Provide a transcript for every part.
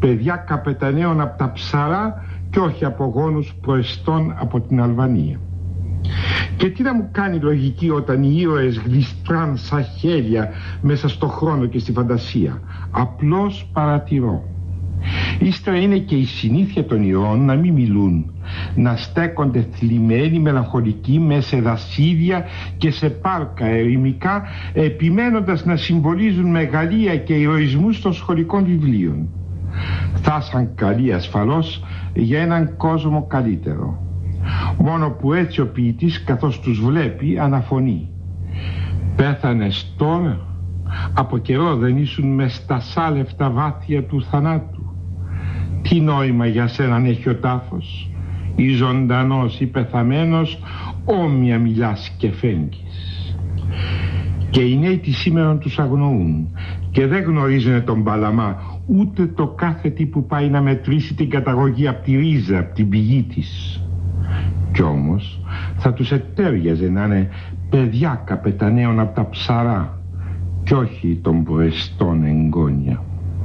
παιδιά καπεταναίων από τα Ψαρά και όχι από γόνους προεστών από την Αλβανία. Και τι να μου κάνει λογική όταν οι ήρωες γλιστράν σαν χέρια μέσα στο χρόνο και στη φαντασία? Απλώς παρατηρώ. Ύστερα είναι και η συνήθεια των ιερών να μην μιλούν, να στέκονται θλιμμένοι, μελαγχολικοί μέσα σε δασίδια και σε πάρκα ερημικά, επιμένοντας να συμβολίζουν μεγαλεία και ηρωισμούς των σχολικών βιβλίων. Θα ήσαν καλοί ασφαλώς για έναν κόσμο καλύτερο. Μόνο που έτσι ο ποιητής, καθώς τους βλέπει, αναφωνεί: πέθανες τώρα? Από καιρό δεν ήσουν μες στα σάλευτα βάθια του θανάτου. Τι νόημα για σέναν έχει ο τάφος? Ή ζωντανός ή πεθαμένος, όμοια μιλάς και φέγγεις. Και οι νέοι της σήμερον τους αγνοούν και δεν γνωρίζουν τον Παλαμά, ούτε το κάθε τι που πάει να μετρήσει την καταγωγή από τη ρίζα, από την πηγή της. Κι όμως θα τους ετέριαζε να είναι παιδιά καπεταναίων από τα Ψαρά κι όχι των προεστών εγγόνια.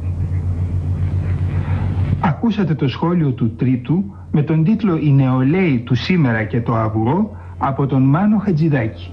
Ακούσατε το σχόλιο του Τρίτου με τον τίτλο «Οι νεολαίοι του σήμερα και το αυγό» από τον Μάνο Χατζηδάκη.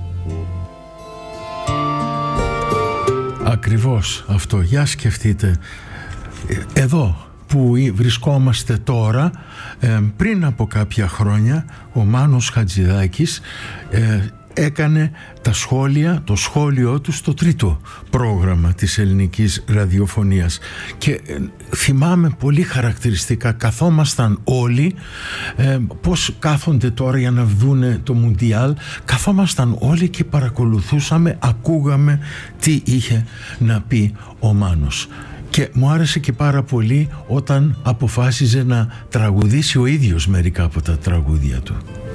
Ακριβώς αυτό. Για σκεφτείτε, εδώ που βρισκόμαστε τώρα, πριν από κάποια χρόνια ο Μάνος Χατζηδάκης έκανε το σχόλιο του στο τρίτο πρόγραμμα της ελληνικής ραδιοφωνίας και θυμάμαι πολύ χαρακτηριστικά, καθόμασταν όλοι, πως κάθονται τώρα για να δούνε το Μουντιάλ, καθόμασταν όλοι και παρακολουθούσαμε, ακούγαμε τι είχε να πει ο Μάνος. Και μου άρεσε και πάρα πολύ όταν αποφάσιζε να τραγουδήσει ο ίδιος μερικά από τα τραγούδια του.